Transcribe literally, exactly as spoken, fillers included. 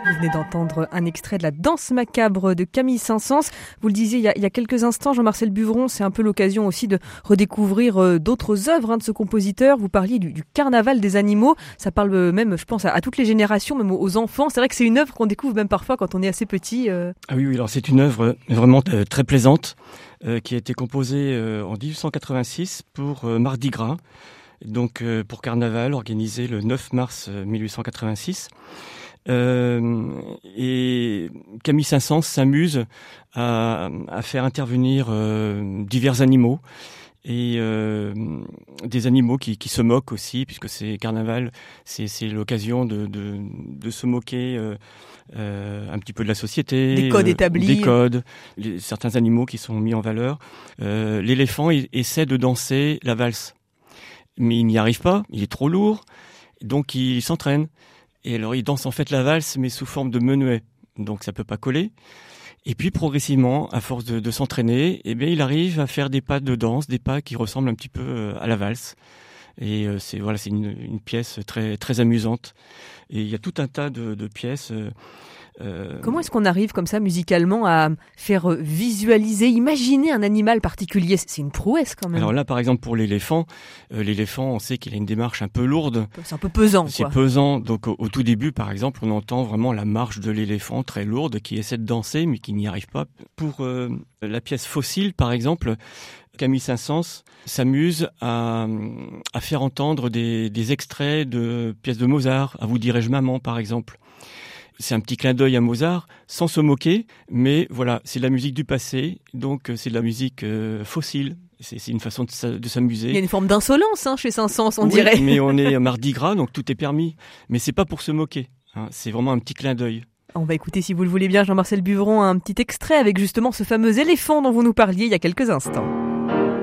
Vous venez d'entendre un extrait de la danse macabre de Camille Saint-Saëns. Vous le disiez il y, a, il y a quelques instants, Jean-Marcel Buvron, c'est un peu l'occasion aussi de redécouvrir euh, d'autres œuvres hein, de ce compositeur. Vous parliez du, du carnaval des animaux. Ça parle euh, même, je pense, à, à toutes les générations, même aux enfants. C'est vrai que c'est une œuvre qu'on découvre même parfois quand on est assez petit. Euh... Ah oui, oui, alors c'est une œuvre vraiment euh, très plaisante euh, qui a été composée euh, en dix-huit cent quatre-vingt-six pour euh, Mardi Gras. Donc euh, pour Carnaval, organisé le neuf mars mille huit cent quatre-vingt-six. Euh, et Camille Saint-Saëns s'amuse à, à faire intervenir euh, divers animaux et euh, des animaux qui, qui se moquent aussi, puisque c'est Carnaval, c'est, c'est l'occasion de, de, de se moquer euh, euh, un petit peu de la société, des codes euh, établis, des codes, les, certains animaux qui sont mis en valeur. Euh, l'éléphant il, essaie de danser la valse, mais il n'y arrive pas, il est trop lourd, donc il s'entraîne. Et alors, il danse en fait la valse, mais sous forme de menuet. Donc, ça peut pas coller. Et puis, progressivement, à force de, de s'entraîner, eh bien, il arrive à faire des pas de danse, des pas qui ressemblent un petit peu à la valse. Et euh, c'est voilà, c'est une, une pièce très très amusante. Et il y a tout un tas de, de pièces. Euh, Euh... Comment est-ce qu'on arrive comme ça musicalement à faire visualiser, imaginer un animal particulier ? C'est une prouesse quand même. Alors là, par exemple, pour l'éléphant, euh, l'éléphant, on sait qu'il a une démarche un peu lourde. C'est un peu pesant. C'est quoi. pesant. Donc au, au tout début, par exemple, on entend vraiment la marche de l'éléphant très lourde qui essaie de danser mais qui n'y arrive pas. Pour euh, la pièce Fossile, par exemple, Camille Saint-Saëns s'amuse à, à faire entendre des, des extraits de pièces de Mozart. À vous dirai-je maman, par exemple. C'est un petit clin d'œil à Mozart, sans se moquer, mais voilà, c'est de la musique du passé, donc c'est de la musique euh, fossile. C'est, c'est une façon de, de s'amuser. Il y a une forme d'insolence hein, chez Saint-Saëns, on oui, dirait. Mais on est à Mardi Gras, donc tout est permis. Mais c'est pas pour se moquer, hein, c'est vraiment un petit clin d'œil. On va écouter, si vous le voulez bien, Jean-Marcel Buvron, un petit extrait avec justement ce fameux éléphant dont vous nous parliez il y a quelques instants.